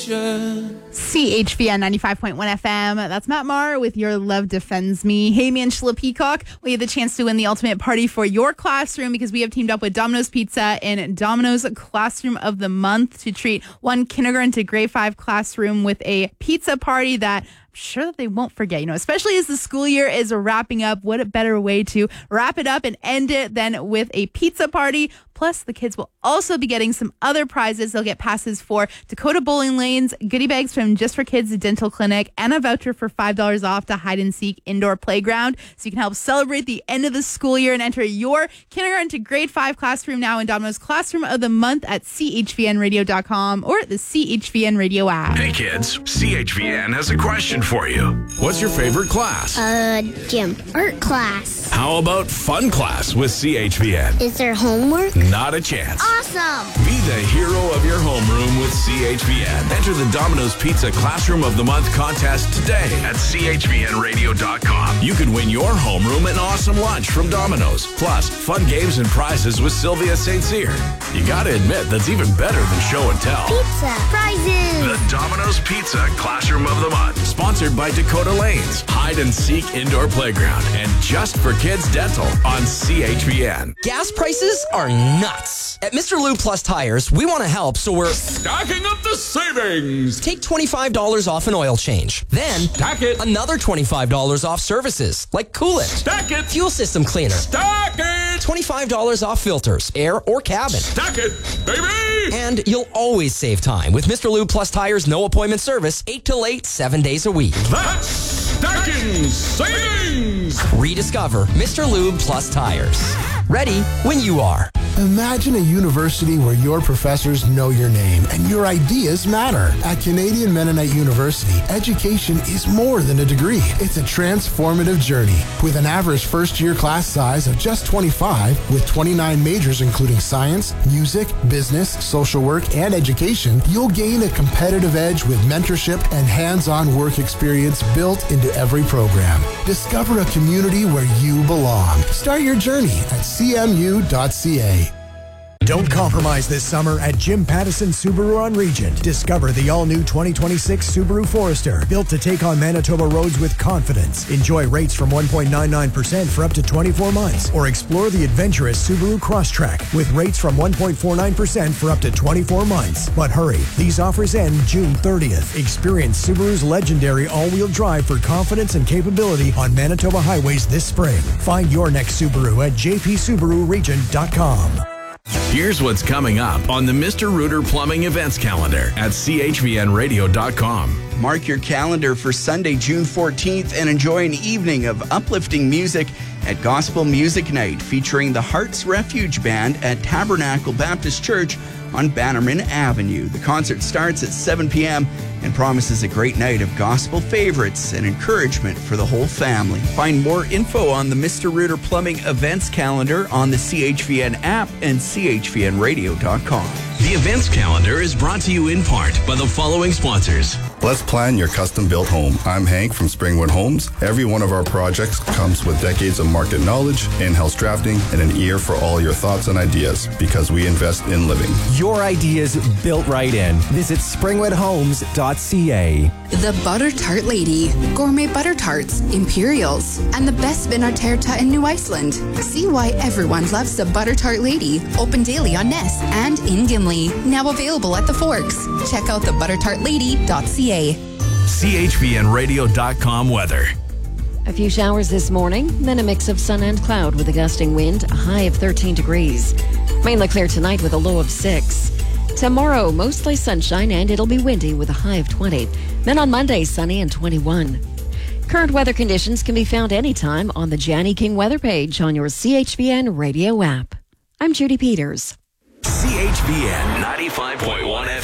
CHVN 95.1 FM. That's Matt Maher with Your Love Defends Me. Hey, me and Angela Peacock. We have the chance to win the ultimate party for your classroom because we have teamed up with Domino's Pizza and Domino's Classroom of the Month to treat one kindergarten to grade 5 classroom with a pizza party that sure that they won't forget, especially as the school year is wrapping up. What a better way to wrap it up and end it than with a pizza party. Plus, the kids will also be getting some other prizes. They'll get passes for Dakota Bowling Lanes, goodie bags from Just for Kids Dental Clinic, and a voucher for $5 off to Hide and Seek Indoor Playground. So you can help celebrate the end of the school year and enter your kindergarten to grade 5 classroom now in Domino's Classroom of the Month at chvnradio.com or the CHVN Radio app. Hey kids, CHVN has a question for you. What's your favorite class? Gym. Art class. How about fun class with CHVN? Is there homework? Not a chance. Awesome. Be the hero of your homeroom with CHVN. Enter the Domino's Pizza Classroom of the Month contest today at chvnradio.com. You could win your homeroom an awesome lunch from Domino's, plus fun games and prizes with Sylvia St. Cyr. You gotta admit, that's even better than show and tell. Pizza. Prizes. The Domino's Pizza Classroom of the Month, sponsored by Dakota Lanes, Hide and Seek Indoor Playground, and Just for Kids Dental on CHVN. Gas prices are nuts. At Mr. Lube Plus Tires, we want to help, so we're stacking up the savings. Take $25 off an oil change. Then stack it. Another $25 off services, like coolant. Stack it. Fuel system cleaner. Stack it. $25 off filters, air or cabin. Stack it, baby. And you'll always save time with Mr. Lube Plus Tires no appointment service, 8 till 8, 7 days a week. That's stacking savings. Rediscover Mr. Lube Plus Tires. Ready when you are. Imagine a university where your professors know your name and your ideas matter. At Canadian Mennonite University, education is more than a degree. It's a transformative journey. With an average first-year class size of just 25, with 29 majors including science, music, business, social work, and education, you'll gain a competitive edge with mentorship and hands-on work experience built into every program. Discover a community where you belong. Start your journey at cmu.ca. Don't compromise this summer at Jim Pattison Subaru on Regent. Discover the all-new 2026 Subaru Forester, built to take on Manitoba roads with confidence. Enjoy rates from 1.99% for up to 24 months. Or explore the adventurous Subaru Crosstrek with rates from 1.49% for up to 24 months. But hurry, these offers end June 30th. Experience Subaru's legendary all-wheel drive for confidence and capability on Manitoba highways this spring. Find your next Subaru at jpsubaruregent.com. Here's what's coming up on the Mr. Rooter Plumbing events calendar at chvnradio.com. Mark your calendar for Sunday, June 14th and enjoy an evening of uplifting music at Gospel Music Night featuring the Hearts Refuge Band at Tabernacle Baptist Church on Bannerman Avenue. The concert starts at 7 p.m. and promises a great night of gospel favorites and encouragement for the whole family. Find more info on the Mr. Rooter Plumbing events calendar on the CHVN app and chvnradio.com. The events calendar is brought to you in part by the following sponsors. Let's plan your custom-built home. I'm Hank from Springwood Homes. Every one of our projects comes with decades of market knowledge, in-house drafting, and an ear for all your thoughts and ideas because we invest in living. Your ideas built right in. Visit springwoodhomes.ca. The Butter Tart Lady, gourmet butter tarts, Imperials, and the best Vinarterta in New Iceland. See why everyone loves the Butter Tart Lady. Open daily on Ness and in Gimli. Now available at the Forks. Check out thebuttertartlady.ca. chvnradio.com weather. A few showers this morning, then a mix of sun and cloud with a gusting wind, a high of 13 degrees. Mainly clear tonight with a low of 6. Tomorrow, mostly sunshine and it'll be windy with a high of 20. Then on Monday, sunny and 21. Current weather conditions can be found anytime on the Janny King weather page on your CHVN radio app. I'm Judy Peters. CHVN 95.1